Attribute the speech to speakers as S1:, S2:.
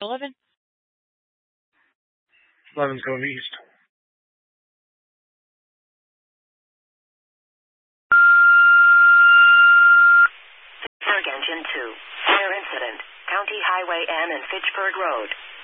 S1: 11.
S2: 11's going east.
S3: Fitchburg Engine 2. Fire incident. County Highway N and Fitchburg Road.